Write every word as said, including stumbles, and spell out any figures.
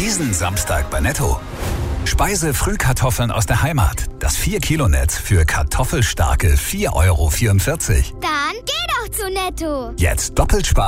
Diesen Samstag bei Netto. Speise-Frühkartoffeln aus der Heimat. Das vier Kilo Netz für kartoffelstarke vier Euro vierundvierzig. Dann geh doch zu Netto. Jetzt doppelt sparen.